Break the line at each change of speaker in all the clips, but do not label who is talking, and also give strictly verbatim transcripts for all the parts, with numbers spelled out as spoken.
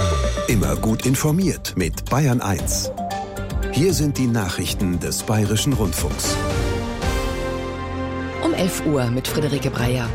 Immer gut informiert mit Bayern eins. Hier sind die Nachrichten des Bayerischen Rundfunks.
Um elf Uhr mit Friederike Breyer.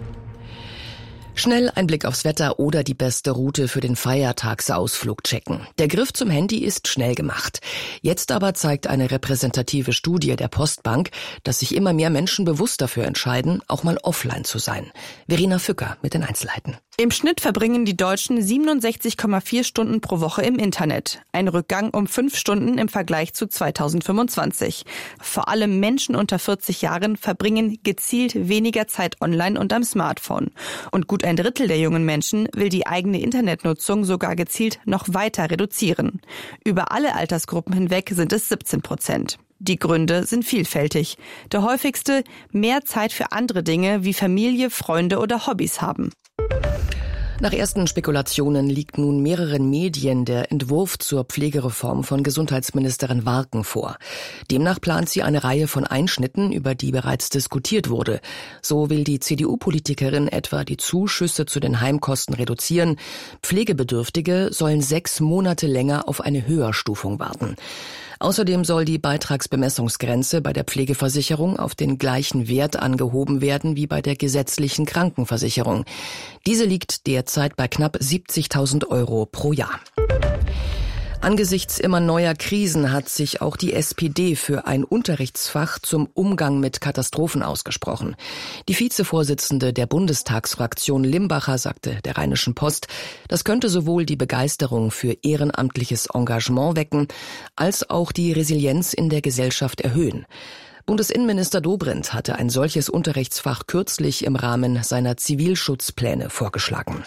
Schnell ein Blick aufs Wetter oder die beste Route für den Feiertagsausflug checken. Der Griff zum Handy ist schnell gemacht. Jetzt aber zeigt eine repräsentative Studie der Postbank, dass sich immer mehr Menschen bewusst dafür entscheiden, auch mal offline zu sein. Verena Fücker mit den Einzelheiten.
Im Schnitt verbringen die Deutschen siebenundsechzig Komma vier Stunden pro Woche im Internet. Ein Rückgang um fünf Stunden im Vergleich zu zweitausendfünfundzwanzig. Vor allem Menschen unter vierzig Jahren verbringen gezielt weniger Zeit online und am Smartphone. Und gut ein Drittel der jungen Menschen will die eigene Internetnutzung sogar gezielt noch weiter reduzieren. Über alle Altersgruppen hinweg sind es siebzehn Prozent. Die Gründe sind vielfältig. Der häufigste: mehr Zeit für andere Dinge wie Familie, Freunde oder Hobbys haben.
Nach ersten Spekulationen liegt nun mehreren Medien der Entwurf zur Pflegereform von Gesundheitsministerin Warken vor. Demnach plant sie eine Reihe von Einschnitten, über die bereits diskutiert wurde. So will die C D U-Politikerin etwa die Zuschüsse zu den Heimkosten reduzieren. Pflegebedürftige sollen sechs Monate länger auf eine Höherstufung warten. Außerdem soll die Beitragsbemessungsgrenze bei der Pflegeversicherung auf den gleichen Wert angehoben werden wie bei der gesetzlichen Krankenversicherung. Diese liegt derzeit bei knapp siebzigtausend Euro pro Jahr. Angesichts immer neuer Krisen hat sich auch die S P D für ein Unterrichtsfach zum Umgang mit Katastrophen ausgesprochen. Die Vizevorsitzende der Bundestagsfraktion Limbacher sagte der Rheinischen Post, das könnte sowohl die Begeisterung für ehrenamtliches Engagement wecken, als auch die Resilienz in der Gesellschaft erhöhen. Bundesinnenminister Dobrindt hatte ein solches Unterrichtsfach kürzlich im Rahmen seiner Zivilschutzpläne vorgeschlagen.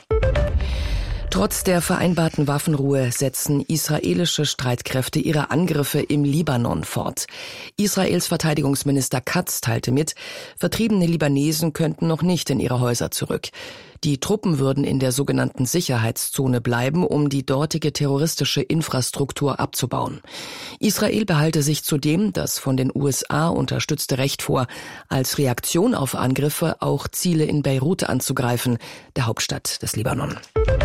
Trotz der vereinbarten Waffenruhe setzen israelische Streitkräfte ihre Angriffe im Libanon fort. Israels Verteidigungsminister Katz teilte mit, vertriebene Libanesen könnten noch nicht in ihre Häuser zurück. Die Truppen würden in der sogenannten Sicherheitszone bleiben, um die dortige terroristische Infrastruktur abzubauen. Israel behalte sich zudem das von den U S A unterstützte Recht vor, als Reaktion auf Angriffe auch Ziele in Beirut anzugreifen, der Hauptstadt des Libanon.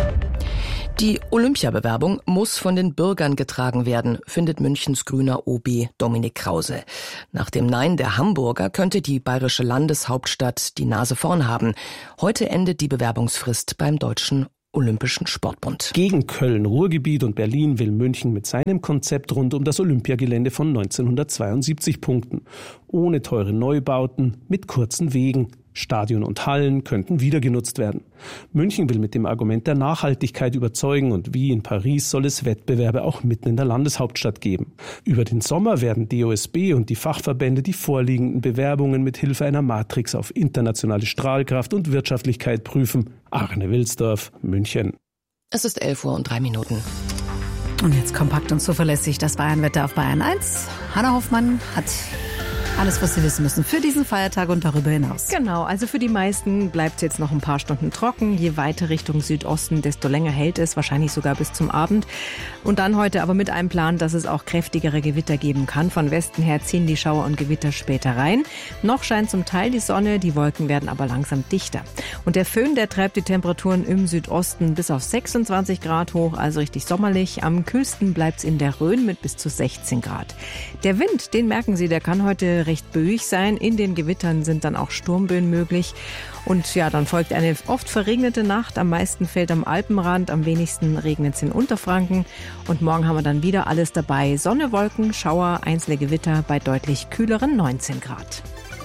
Die Olympiabewerbung muss von den Bürgern getragen werden, findet Münchens grüner O B Dominik Krause. Nach dem Nein der Hamburger könnte die bayerische Landeshauptstadt die Nase vorn haben. Heute endet die Bewerbungsfrist beim Deutschen Olympischen Sportbund.
Gegen Köln, Ruhrgebiet und Berlin will München mit seinem Konzept rund um das Olympiagelände von neunzehnhundertzweiundsiebzig punkten. Ohne teure Neubauten, mit kurzen Wegen. Stadion und Hallen könnten wieder genutzt werden. München will mit dem Argument der Nachhaltigkeit überzeugen und wie in Paris soll es Wettbewerbe auch mitten in der Landeshauptstadt geben. Über den Sommer werden D O S B und die Fachverbände die vorliegenden Bewerbungen mit Hilfe einer Matrix auf internationale Strahlkraft und Wirtschaftlichkeit prüfen. Arne Wilsdorf, München.
Es ist elf Uhr und drei Minuten.
Und jetzt kompakt und zuverlässig das Bayernwetter auf Bayern eins. Hanna Hoffmann hat alles, was Sie wissen müssen für diesen Feiertag und darüber hinaus.
Genau, also für die meisten bleibt es jetzt noch ein paar Stunden trocken. Je weiter Richtung Südosten, desto länger hält es, wahrscheinlich sogar bis zum Abend. Und dann heute aber mit einem Plan, dass es auch kräftigere Gewitter geben kann. Von Westen her ziehen die Schauer und Gewitter später rein. Noch scheint zum Teil die Sonne, die Wolken werden aber langsam dichter. Und der Föhn, der treibt die Temperaturen im Südosten bis auf sechsundzwanzig Grad hoch, also richtig sommerlich. Am kühlsten bleibt es in der Rhön mit bis zu sechzehn Grad. Der Wind, den merken Sie, der kann heute recht böig sein. In den Gewittern sind dann auch Sturmböen möglich. Und ja, dann folgt eine oft verregnete Nacht. Am meisten fällt am Alpenrand, am wenigsten regnet es in Unterfranken. Und morgen haben wir dann wieder alles dabei. Sonne, Wolken, Schauer, einzelne Gewitter bei deutlich kühleren neunzehn Grad.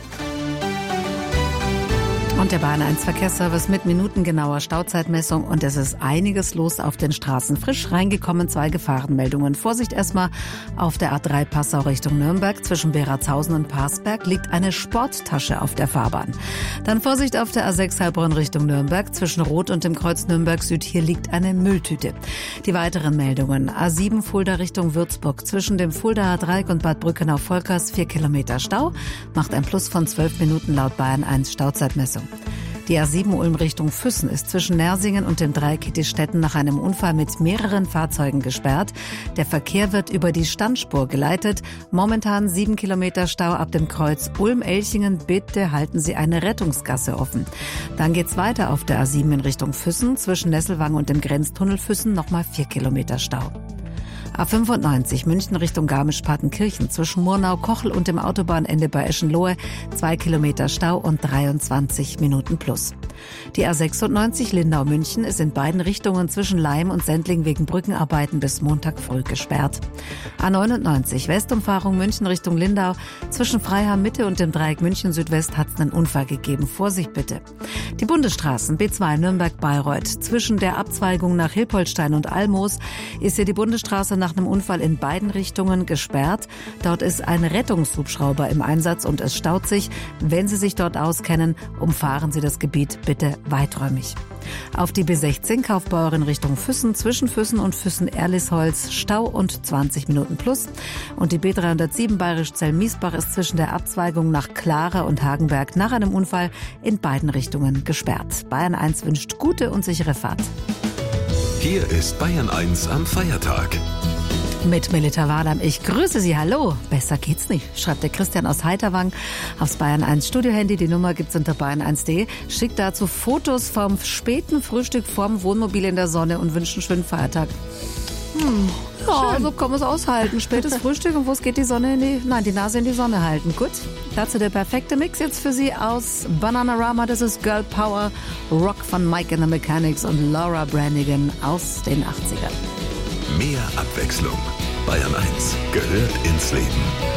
Und der Bayern eins Verkehrsservice mit minutengenauer Stauzeitmessung. Und es ist einiges los auf den Straßen. Frisch reingekommen, zwei Gefahrenmeldungen. Vorsicht erstmal auf der A drei Passau Richtung Nürnberg. Zwischen Beratshausen und Parsberg liegt eine Sporttasche auf der Fahrbahn. Dann Vorsicht auf der A sechs Heilbronn Richtung Nürnberg. Zwischen Rot und dem Kreuz Nürnberg Süd. Hier liegt eine Mülltüte. Die weiteren Meldungen. A sieben Fulda Richtung Würzburg. Zwischen dem Fuldaer Dreieck und Bad Brückenau-Volkers vier Kilometer Stau. Macht ein Plus von zwölf Minuten laut Bayern eins Stauzeitmessung. Die A sieben Ulm Richtung Füssen ist zwischen Nersingen und dem Dreieck Kittistetten nach einem Unfall mit mehreren Fahrzeugen gesperrt. Der Verkehr wird über die Standspur geleitet. Momentan sieben Kilometer Stau ab dem Kreuz Ulm-Elchingen. Bitte halten Sie eine Rettungsgasse offen. Dann geht's weiter auf der A sieben in Richtung Füssen. Zwischen Nesselwang und dem Grenztunnel Füssen nochmal vier Kilometer Stau. A fünfundneunzig München Richtung Garmisch-Partenkirchen zwischen Murnau-Kochel und dem Autobahnende bei Eschenlohe zwei Kilometer Stau und dreiundzwanzig Minuten plus. Die A sechsundneunzig Lindau-München ist in beiden Richtungen zwischen Laim und Sendling wegen Brückenarbeiten bis Montag früh gesperrt. A neunundneunzig Westumfahrung München Richtung Lindau zwischen Freiham Mitte und dem Dreieck München Südwest hat es einen Unfall gegeben. Vorsicht bitte. Die Bundesstraßen B zwei Nürnberg-Bayreuth zwischen der Abzweigung nach Hilpoltstein und Almoos ist hier die Bundesstraße nach einem Unfall in beiden Richtungen gesperrt. Dort ist ein Rettungshubschrauber im Einsatz und es staut sich. Wenn Sie sich dort auskennen, umfahren Sie das Gebiet bitte weiträumig. Auf die B sechzehn Kaufbeuren Richtung Füssen zwischen Füssen und Füssen-Erlisholz Stau und zwanzig Minuten plus. Und die B dreihundertsieben Bayerisch-Zell-Miesbach ist zwischen der Abzweigung nach Clara und Hagenberg nach einem Unfall in beiden Richtungen gesperrt. Bayern eins wünscht gute und sichere Fahrt.
Hier ist Bayern eins am Feiertag.
Mit Melita Wadam. Ich grüße Sie. Hallo. Besser geht's nicht, schreibt der Christian aus Heiterwang aufs Bayern eins Studiohandy. Die Nummer gibt's unter bayern eins punkt de. Schickt dazu Fotos vom späten Frühstück vorm Wohnmobil in der Sonne und wünscht einen schönen Feiertag. Hm. Ja, so kann man es aushalten. Spätes Frühstück und wo es geht die Sonne in die, nein, die Nase in die Sonne halten. Gut, dazu der perfekte Mix jetzt für Sie aus Bananarama. Das ist Girl Power, Rock von Mike and the Mechanics und Laura Branigan aus den achtzigern.
Mehr Abwechslung. Bayern eins gehört ins Leben.